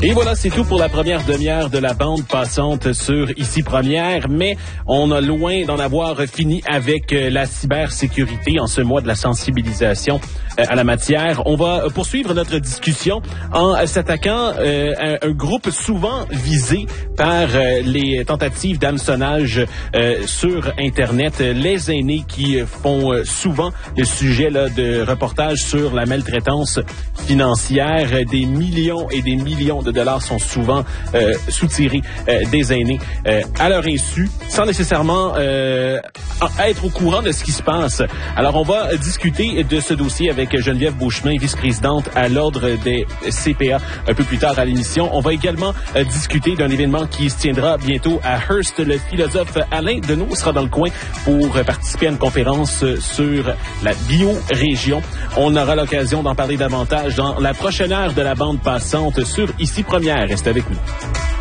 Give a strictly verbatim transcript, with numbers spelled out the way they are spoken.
Et voilà, c'est tout pour la première demi-heure de la bande passante sur Ici Première, mais on a loin d'en avoir fini avec la cybersécurité en ce mois de la sensibilisation à la matière. On va poursuivre notre discussion en s'attaquant euh, à un groupe souvent visé par euh, les tentatives d'hameçonnage euh, sur Internet, les aînés qui font euh, souvent le sujet là, de reportages sur la maltraitance financière. Des millions et des millions de dollars sont souvent euh, soutirés euh, des aînés euh, à leur insu, sans nécessairement euh, être au courant de ce qui se passe. Alors, on va discuter de ce dossier avec Geneviève Beauchemin, vice-présidente à l'Ordre des C P A, un peu plus tard à l'émission. On va également euh, discuter d'un événement qui se tiendra bientôt à Hearst. Le philosophe Alain Deneau sera dans le coin pour euh, participer à une conférence sur la biorégion. On aura l'occasion d'en parler davantage dans la prochaine heure de la bande passante sur Ici Première. Restez avec nous.